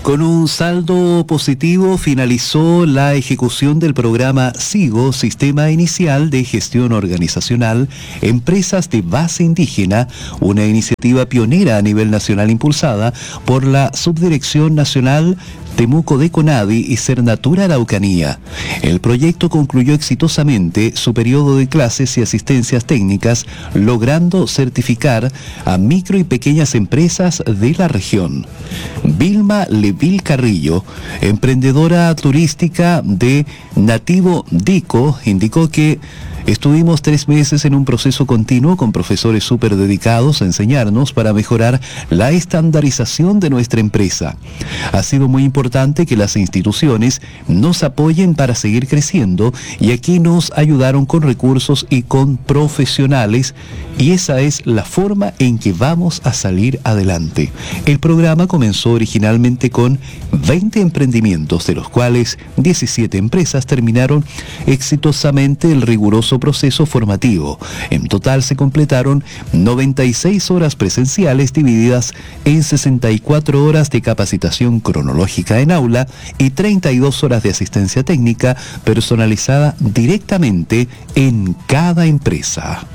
Con un saldo positivo finalizó la ejecución del programa SIGO, Sistema Inicial de Gestión Organizacional, Empresas de Base Indígena, una iniciativa pionera a nivel nacional impulsada por la Subdirección Nacional Temuco de CONADI y Cernatura Araucanía. El proyecto concluyó exitosamente su periodo de clases y asistencias técnicas, logrando certificar a micro y pequeñas empresas de la región. Vilma Levil Carrillo, emprendedora turística de Nativo Dico, indicó que estuvimos 3 meses en un proceso continuo con profesores súper dedicados a enseñarnos para mejorar la estandarización de nuestra empresa. Ha sido muy importante que las instituciones nos apoyen para seguir creciendo y aquí nos ayudaron con recursos y con profesionales y esa es la forma en que vamos a salir adelante. El programa comenzó originalmente con 20 emprendimientos, de los cuales 17 empresas terminaron exitosamente el riguroso proceso formativo. En total se completaron 96 horas presenciales divididas en 64 horas de capacitación cronológica en aula y 32 horas de asistencia técnica personalizada directamente en cada empresa.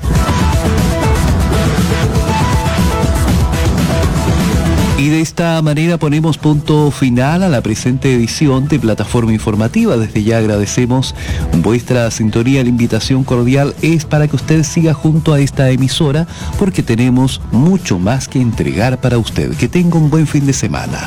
Y de esta manera ponemos punto final a la presente edición de Plataforma Informativa. Desde ya agradecemos vuestra sintonía. La invitación cordial es para que usted siga junto a esta emisora porque tenemos mucho más que entregar para usted. Que tenga un buen fin de semana.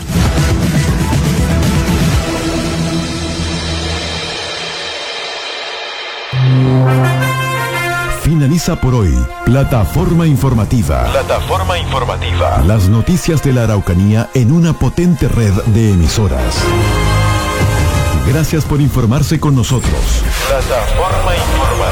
Finaliza por hoy Plataforma Informativa. Plataforma Informativa. Las noticias de la Araucanía en una potente red de emisoras. Gracias por informarse con nosotros. Plataforma Informativa.